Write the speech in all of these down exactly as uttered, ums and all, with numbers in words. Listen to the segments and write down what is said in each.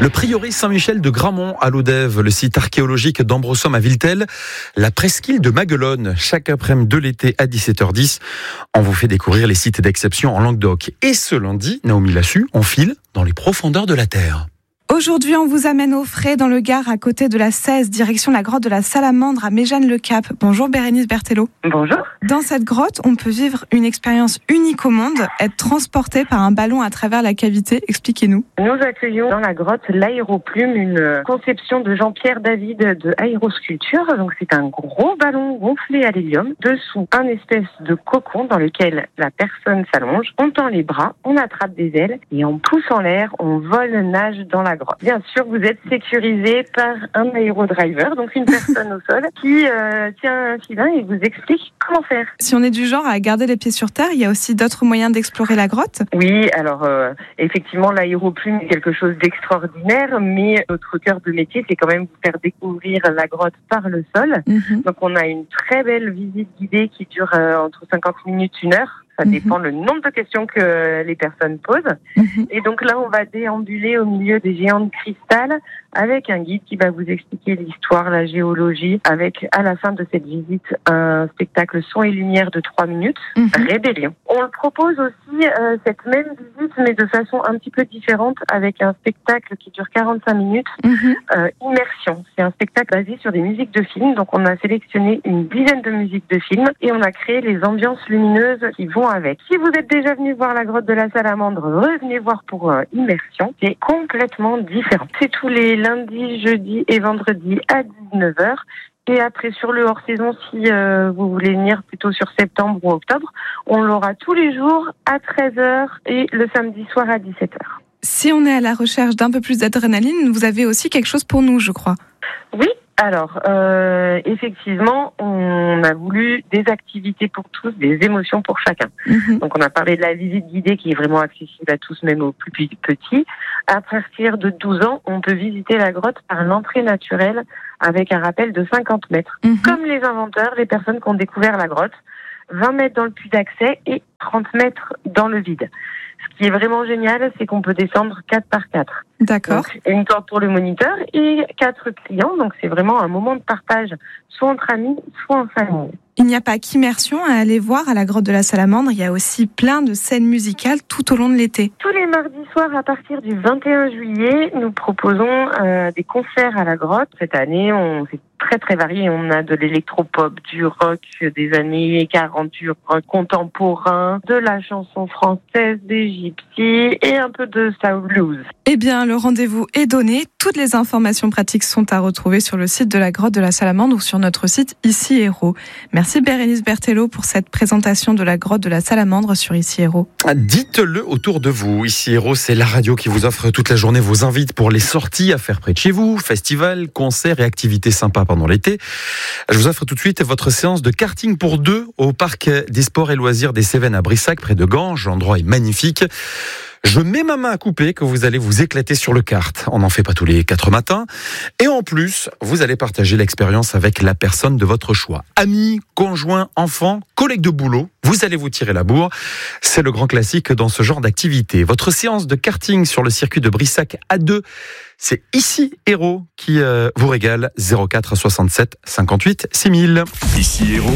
Le prieuré Saint-Michel de Gramont à l'Odève, le site archéologique d'Ambrosum à Villetel, la presqu'île de Maguelone, chaque après-midi de l'été à dix-sept heures dix. On vous fait découvrir les sites d'exception en Languedoc. Et ce lundi, Naomi Lassu, on file dans les profondeurs de la Terre. Aujourd'hui, on vous amène au frais dans le Gard, à côté de la seize, direction la grotte de la Salamandre à Méjeanne-le-Cap. Bonjour Bérénice Berthelot. Bonjour. Dans cette grotte, on peut vivre une expérience unique au monde, être transporté par un ballon à travers la cavité. Expliquez-nous. Nous accueillons dans la grotte l'Aéroplume, une conception de Jean-Pierre David de aérosculpture. Donc c'est un gros ballon gonflé à l'hélium, dessous un espèce de cocon dans lequel la personne s'allonge. On tend les bras, on attrape des ailes et en poussant l'air, on vole, nage dans la grotte. Bien sûr, vous êtes sécurisé par un aérodriver, donc une personne au sol, qui euh, tient un filin et vous explique comment faire. Si on est du genre à garder les pieds sur terre, il y a aussi d'autres moyens d'explorer la grotte ? Oui, alors euh, effectivement, l'Aéroplume est quelque chose d'extraordinaire, mais notre cœur de métier, c'est quand même vous faire découvrir la grotte par le sol. Mm-hmm. Donc on a une très belle visite guidée qui dure euh, entre cinquante minutes et une heure. Ça dépend le nombre de questions que les personnes posent. Mmh. Et donc là, on va déambuler au milieu des géants de cristal avec un guide qui va vous expliquer l'histoire, la géologie, avec à la fin de cette visite un spectacle son et lumière de trois minutes, mmh. Rébellion. On le propose aussi euh, cette même visite, mais de façon un petit peu différente, avec un spectacle qui dure quarante-cinq minutes, mmh. euh, Immersion. C'est un spectacle basé sur des musiques de films. Donc on a sélectionné une dizaine de musiques de films et on a créé les ambiances lumineuses qui vont avec. Si vous êtes déjà venu voir la grotte de la Salamandre, revenez voir pour euh, Immersion. C'est complètement différent. C'est tous les lundis, jeudis et vendredis à dix-neuf heures. Et après, sur le hors-saison, si euh, vous voulez venir plutôt sur septembre ou octobre, on l'aura tous les jours à treize heures et le samedi soir à dix-sept heures. Si on est à la recherche d'un peu plus d'adrénaline, vous avez aussi quelque chose pour nous, je crois. Oui. Alors, euh, effectivement, on a voulu des activités pour tous, des émotions pour chacun. Mmh. Donc, on a parlé de la visite guidée qui est vraiment accessible à tous, même aux plus petits. À partir de douze ans, on peut visiter la grotte par l'entrée naturelle avec un rappel de cinquante mètres. Mmh. Comme les inventeurs, les personnes qui ont découvert la grotte, vingt mètres dans le puits d'accès et trente mètres dans le vide. Ce qui est vraiment génial, c'est qu'on peut descendre quatre par quatre. D'accord. Donc, une corde pour le moniteur et quatre clients. Donc, c'est vraiment un moment de partage, soit entre amis, soit en famille. Il n'y a pas qu'immersion à aller voir à la grotte de la Salamandre. Il y a aussi plein de scènes musicales tout au long de l'été. Tous les mardis soirs, à partir du vingt et un juillet, nous proposons euh, des concerts à la grotte. Cette année, on c'est très très varié. On a de l'électropop, du rock des années quarante, du rock contemporain, de la chanson française, des gypsies et un peu de soul blues. Eh bien, le rendez-vous est donné. Toutes les informations pratiques sont à retrouver sur le site de la grotte de la Salamandre ou sur notre site Ici Héros. Merci Bérénice Berthelot pour cette présentation de la grotte de la Salamandre sur Ici Héros. Dites-le autour de vous. Ici Héros, c'est la radio qui vous offre toute la journée vos invites pour les sorties à faire près de chez vous, festivals, concerts et activités sympas pendant l'été. Je vous offre tout de suite votre séance de karting pour deux au parc des sports et loisirs des Cévennes à Brissac, près de Ganges. L'endroit est magnifique. Je mets ma main à couper que vous allez vous éclater sur le kart. On n'en fait pas tous les quatre matins. Et en plus, vous allez partager l'expérience avec la personne de votre choix. Amis, conjoints, enfants, collègues de boulot. Vous allez vous tirer la bourre. C'est le grand classique dans ce genre d'activité. Votre séance de karting sur le circuit de Brissac à deux, c'est Ici Héros qui euh, vous régale. zéro quatre soixante-sept cinquante-huit six mille. Ici Héros,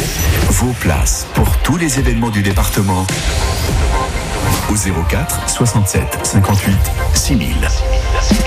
vos places pour tous les événements du département au zéro quatre soixante-sept cinquante-huit six mille.